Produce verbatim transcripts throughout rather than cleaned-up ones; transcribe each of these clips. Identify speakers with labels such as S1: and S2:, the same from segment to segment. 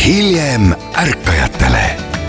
S1: hiljem ärkajatele.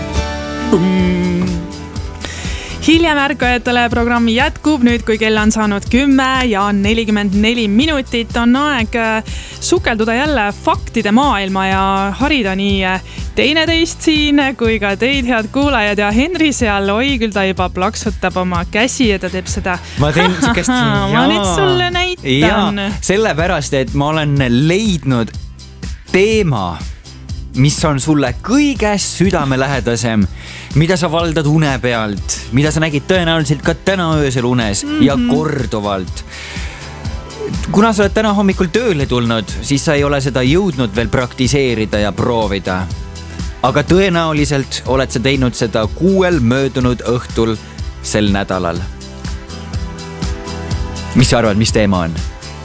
S2: Hiljem ärkajatele programmi jätkub nüüd, kui kell on saanud kümme ja nelikümmend neli minutit. On aeg sukelduda jälle faktide maailma ja harida nii teineteist siin kui ka teid, head kuulajad. Ja Henri seal, oi küll ta juba plaksutab oma käsi ja ta teeb seda.
S3: Ma teen sükest.
S2: Ma nüüd sulle näitan.
S3: Ja, sellepärast, et ma olen leidnud teema, mis on sulle kõige südamelähedasem, mida sa valdad une pealt, mida sa nägid tõenäoliselt ka täna öösel unes mm-hmm. ja korduvalt. Kuna sa oled täna hommikul tööle tulnud, siis sa ei ole seda jõudnud veel praktiseerida ja proovida. Aga tõenäoliselt oled sa teinud seda kuuel möödunud õhtul sel nädalal. Mis sa arvad, mis teema on?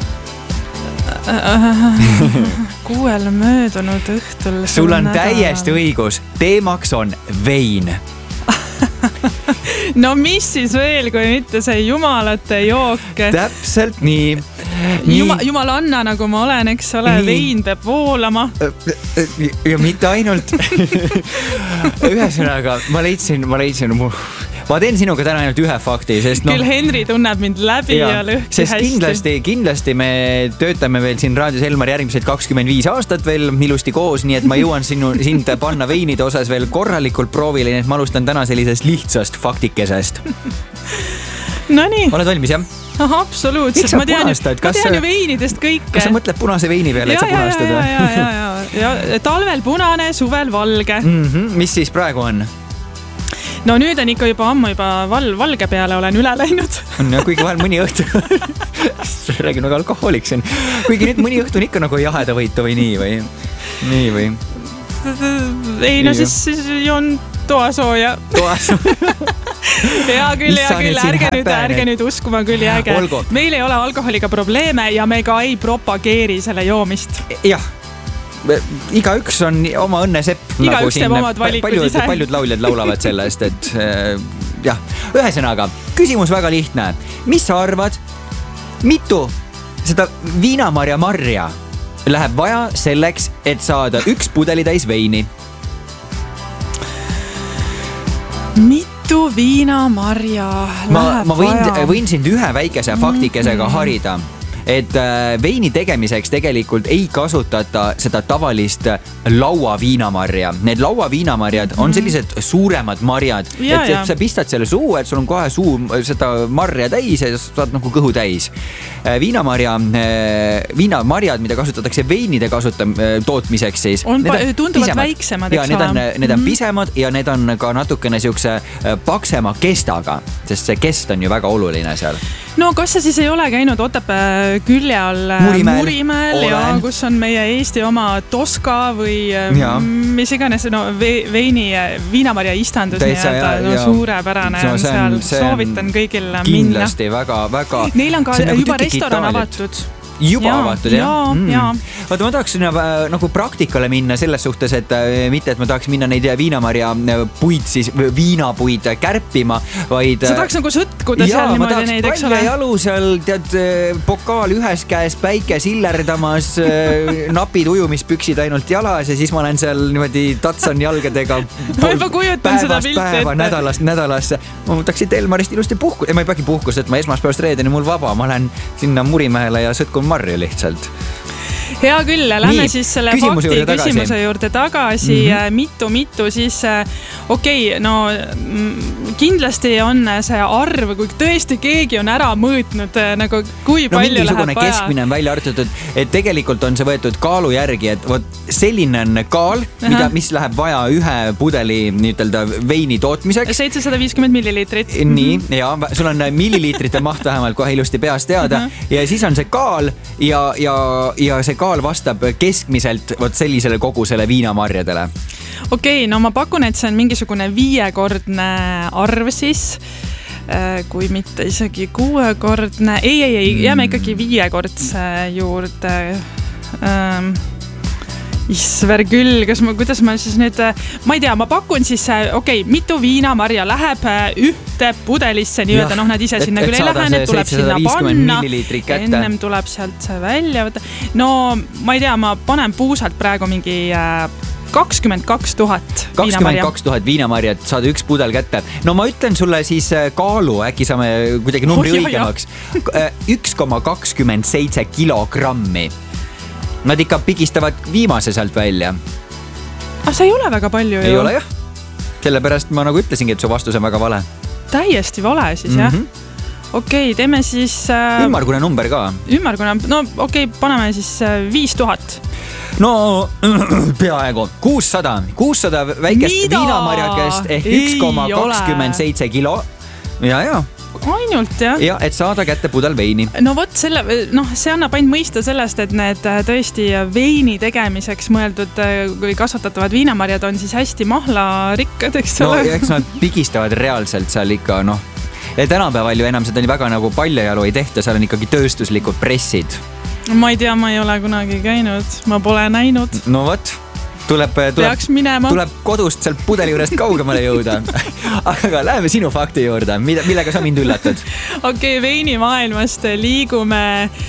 S2: Kuuel möödunud õhtul.
S3: Sul on täiesti õigus. Teemaks on vein.
S2: No mis siis veel, kui mitte see jumalate jook?
S3: Täpselt nii. nii.
S2: Juma, jumalanna, nagu ma olen, eks ole, nii. Vein peab voolama.
S3: Ja mitte ainult. Ühesõnaga, ma leidsin, ma leidsin mu... Ma teen sinuga täna ainult ühe fakti, sest no,
S2: küll Henri tunneb mind läbi ja, ja lõhki
S3: sest hästi. Kindlasti, kindlasti me töötame veel siin Raadios Elmar järgmised kakskümmend viis aastat veel ilusti koos, nii et ma jõuan sinu, sind panna veinide osas veel korralikult proovile, nii et ma alustan täna sellisest lihtsast faktikesest.
S2: No nii.
S3: Oled valmis, jah?
S2: Aha, absoluutselt. Ma tean, ju, ma tean ju veinidest kõike.
S3: Kas sa mõtled punase veini peale, et
S2: ja,
S3: sa punastada?
S2: Ja, ja, ja, ja, ja. Talvel punane, suvel valge.
S3: Mm-hmm. Mis siis praegu on?
S2: No nüüd on ikka juba ammu juba val, valge peale olen üle läinud.
S3: No, kuigi vahel mõni õhtu räägin väga alkohoolik siin. Kuigi nüüd mõni õhtu on ikka nagu jaheda võitu või nii või? Nii või?
S2: Ei, no siis, siis joon toasooja.
S3: Toasooja.
S2: Hea küll, hea küll. Ärge nüüd, ärge nüüd uskuma küll jääge. Olgu. Meil ei ole alkoholiga probleeme ja me ka ei propageeri selle joomist.
S3: Jah. Iga üks on oma õnnesepp.
S2: Iga
S3: nagu
S2: üks teeb omad valikud
S3: paljud,
S2: ise.
S3: Paljud lauljad laulavad sellest, et äh, jah. Ühesõnaga, küsimus väga lihtne. Mis sa arvad, mitu seda viinamarja marja läheb vaja selleks, et saada üks pudeli täis veini?
S2: Mitu viinamarja läheb
S3: ma, ma võin,
S2: vaja?
S3: Võin sind ühe väikese faktikesega mm-hmm. harida. Et veini tegemiseks tegelikult ei kasutata seda tavalist laua viinamarja. Need laua viinamarjad on sellised suuremad marjad.
S2: Ja,
S3: et,
S2: ja.
S3: et sa pistad selle suu, et sul on kohe suu seda marja täis ja saad nagu kõhu täis. Viinamarja, viinamarjad, mida kasutatakse veinide kasutam, tootmiseks siis.
S2: On
S3: need
S2: on tunduvad pisemad. Väiksemad,
S3: ja, need on, need on pisemad ja need on ka natukene siukse paksema kestaga, sest see kest on ju väga oluline seal.
S2: No kas sa siis ei ole käinud Otepää külje all
S3: Murimäel,
S2: Murimäel ja kus on meie Eesti oma Toska või ja. Mis iganes no, veini, viinamarja istandus
S3: Täitsa, ja,
S2: no,
S3: ja.
S2: suurepärane
S3: no,
S2: on seal, soovitan kõigil minna.
S3: Kindlasti väga, väga.
S2: Neil on ka on juba nagu restoran avatud.
S3: Juba ja, avatud, jah?
S2: Ja, mm. ja.
S3: Vaata, ma tahaks nagu praktikale minna selles suhtes, et mitte, et ma tahaks minna neid viinamarja puid, siis viinapuid kärpima, vaid...
S2: Sa tahaks nagu sõtkuda
S3: ja,
S2: seal niimoodi neid, eks ole?
S3: Ja, ma tahaks palja jalu seal, tead, pokaal ühes käes, päike sillerdamas, napid ujumispüksid ainult jalas ja siis ma olen seal niimoodi tatsan jalgadega
S2: ma juba kujutan seda pilti
S3: päeva,
S2: ette.
S3: Nädalast nädalasse. Ma võtaksin Elmarist ilusti puhku. Ma ei peagi puhkust, et ma esmaspäevast reedeni mul vaba. Ma lähen sinna Murimäele ja sõtkun marja lihtsalt.
S2: Hea küll, lähme Nii, siis selle
S3: küsimuse
S2: fakti
S3: juurde
S2: küsimuse juurde tagasi. Mm-hmm. Mitu, mitu siis, okei, okay, no kindlasti on see arv, kui tõesti keegi on ära mõõtnud, nagu kui
S3: no,
S2: palju läheb vaja.
S3: Keskmine on välja arvatud, et tegelikult on see võetud kaalu järgi, et võt, selline on kaal, mida, mis läheb vaja ühe pudeli nii-ütelda veini tootmiseks.
S2: seitsesada viiskümmend milliliitrit.
S3: Nii, ja sul on milliliitrite maht vähemalt kohe ilusti peast teada uh-huh. ja siis on see kaal ja, ja, ja see kaal vastab keskmiselt võt sellisele kogusele viinamarjadele.
S2: Okei, okay, no ma pakun, et see on mingisugune viiekordne arv siis, kui mitte isegi kuuekordne. Ei, ei, ei, jääme ikkagi viiekordse juurde. Ähm, Isver küll, kas ma, kuidas ma siis nüüd, ma ei tea, ma pakun siis, okei, okay, mitu viinamarja läheb ühte pudelisse nii-öelda, noh, nad ise et, sinna küll ei lähe, need tuleb sinna panna, ennem tuleb sealt see välja võtta. No, ma ei tea, ma panen puusalt praegu mingi kakskümmend kaks tuhat
S3: kakskümmend kaks tuhat viinamarjat, saad üks pudel kätte. No ma ütlen sulle siis kaalu, äkki saame kuidagi numbri oh, õigemaks. üks koma kakskümmend seitse kilogrammi. Nad ikka pigistavad viimase sealt välja.
S2: Ah, see ei ole väga palju ju.
S3: Ei ole jah. Sellepärast ma nagu ütlesingi, et su vastus on väga vale.
S2: Täiesti vale siis jah. Mm-hmm. Okei, okay, teeme siis... Äh,
S3: ümmargune number ka. Ümmargune,
S2: no okei, okay, paneme siis äh, viis tuhat.
S3: No peaaegu. kuussada. kuussada väikest Mida? Viinamarjakest ehk üks koma kakskümmend seitse kilo. Ja, ja.
S2: Ainult, jah.
S3: Ja, et saada kätte pudel veini.
S2: No vot, selle, noh, see annab ainult mõista sellest, et need tõesti veini tegemiseks mõeldud või kasvatatavad viinamarjad on siis hästi mahlarikkad, eks ole?
S3: No, eks nad pigistavad reaalselt seal ikka, noh. Ja tänapäeval ju enam seda nii väga nagu paljajalu ei tehta, seal on ikkagi tööstuslikud pressid.
S2: Ma ei tea, ma ei ole kunagi käinud, ma pole näinud.
S3: No vot, tuleb, tuleb, tuleb kodust sealt pudeli juurest kaugemale jõuda. Aga läheme sinu fakti juurde, millega sa mind üllatad?
S2: Okei, okay, veini maailmast liigume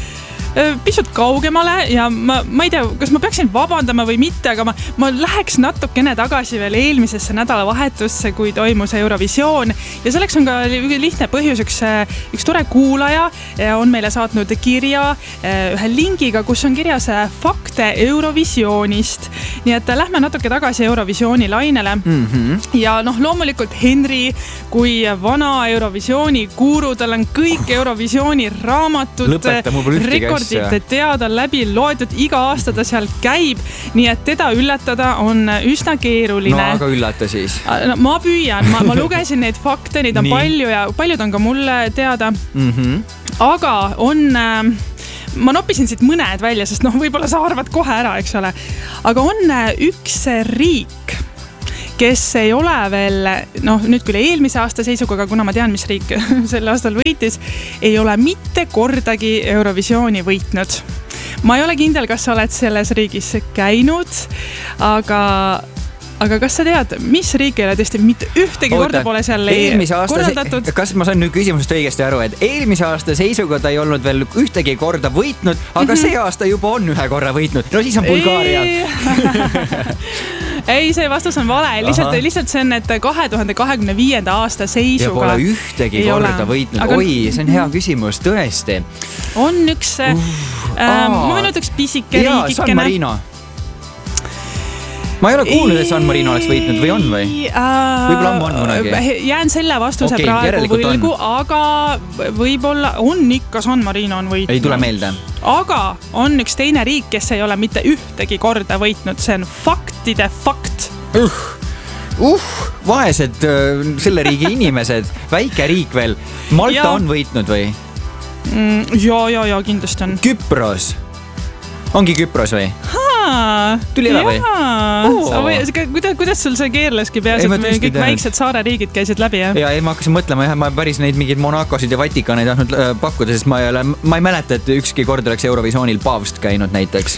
S2: pisut kaugemale ja ma, ma ei tea, kas ma peaksin vabandama või mitte, aga ma, ma läheks natukene tagasi veel eelmisesse nädalavahetusse, kui toimus Eurovisioon ja selleks on ka lihtne põhjus, üks, üks tore kuulaja on meile saatnud kirja ühe lingiga, kus on kirjas fakte Eurovisioonist. Nii et lähme natuke tagasi Eurovisiooni lainele mm-hmm. ja noh, loomulikult Henri kui vana Eurovisiooni guru, tal on kõik Eurovisiooni raamatud, rekord teada läbi loetud, iga aasta ta seal käib, nii et teda üllatada on üsna keeruline.
S3: No aga üllata siis.
S2: No, ma püüan, ma, ma lugesin neid fakte, neid on nii. Palju ja paljud on ka mulle teada. Mm-hmm. Aga on... Ma noppisin siit mõned välja, sest noh, võib-olla sa arvad kohe ära, eks ole. Aga on üks riik, kes ei ole veel, noh nüüd küll eelmise aasta seisuga, aga kuna ma tean, mis riik sel aastal võitis, ei ole mitte kordagi Eurovisiooni võitnud. Ma ei ole kindel, kas sa oled selles riigis käinud, aga... Aga kas sa tead, mis riik ei ole tõesti mitte ühtegi Oota, korda pole seal korraldatud?
S3: Kas ma saan nüüd küsimusest õigesti aru, et eelmise aasta seisuga ta ei olnud veel ühtegi korda võitnud, aga mm-hmm. see aasta juba on ühe korra võitnud. No siis on Bulgaaria.
S2: Ei, see vastus on vale. Lihtsalt, lihtsalt see on, et kahe tuhande kahekümne viienda aasta seisuga...
S3: Ja pole ühtegi korda ole. Võitnud. Aga... Oi, see on hea küsimus, tõesti.
S2: On üks... Uh, äh, ma võin nüüd üks pisike
S3: ja,
S2: riigikene.
S3: San Marino. Ma ei ole kuulnud, et San Marino oleks võitnud või on või? Võib-olla ammu on kunagi.
S2: Jään selle vastuse okay, praegu võlgu, aga võib-olla on ikka San Marino on võitnud.
S3: Ei tule meelde.
S2: Aga on üks teine riik, kes ei ole mitte ühtegi korda võitnud. See on faktide fakt.
S3: Uh, uh, vaesed selle riigi inimesed, väike riik veel. Malta ja. On võitnud või?
S2: Mm, ja, ja, ja, kindlasti on.
S3: Küpros. Ongi Küpros või?
S2: Haa,
S3: tuli ära või?
S2: Oh. Kuidas, kuidas sul see keerleski peas, et me kõik väiksed saare riigid käisid läbi? Ja,
S3: ja ei, ma hakkasin mõtlema, jah, ma päris neid mingid Monacosid ja Vatikaneid tahtnud pakkuda, sest ma ei, ole, ma ei mäleta, et ükski kord oleks Eurovisioonil paavst käinud näiteks.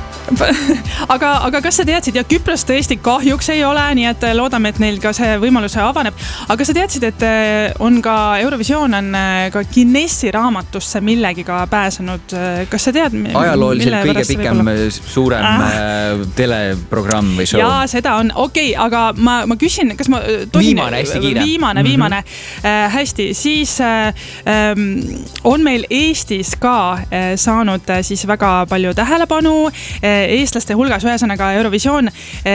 S2: aga, aga kas sa teadsid, ja Küpros tõesti kahjuks ei ole, nii et loodame, et neil ka see võimalus avaneb. Aga sa teadsid, et on ka Eurovisioon on ka Guinessi raamatusse millegiga pääsenud. Kas sa tead?
S3: Ajalooliselt kõige pikem suurem ah. teleprogramm või show?
S2: Jaa, seda on. Okei, okay, aga ma, ma küsin, kas ma tohin...
S3: Viimane, hästi kiire.
S2: Viimane, viimane. Mm-hmm. Äh, hästi, siis äh, on meil Eestis ka äh, saanud äh, siis väga palju tähelepanu äh, eestlaste hulgas, ühesõnaga Eurovisioon.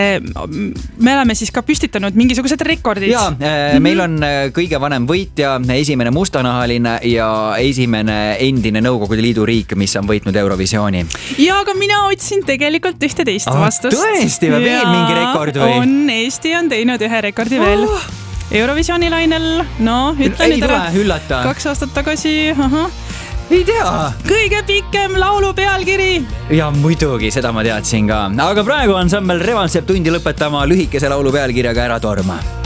S2: Me oleme siis ka püstitanud mingisugused rekordid.
S3: Jaa, mm-hmm. meil on kõige vanem võitja, esimene mustanahaline ja esimene endine Nõukogude Liidu riik, mis on võitnud Eurovisiooni.
S2: Ja, aga mina otsin tegelikult ühte teist ah, vastust.
S3: Tõesti, või veel mingi rekord või?
S2: On, Eesti on teinud ühe rekordi veel. Oh. Eurovisiooni lainel, no, ütle
S3: ei
S2: nüüd
S3: ära. Üllata.
S2: Kaks aastat tagasi, aha.
S3: Ei tea.
S2: Kõige pikem laulu pealkiri.
S3: Ja muidugi, seda ma teadsin ka. Aga praegu on sammel Revanss jääb tundi lõpetama lühikese laulu pealkirjaga Ära torma.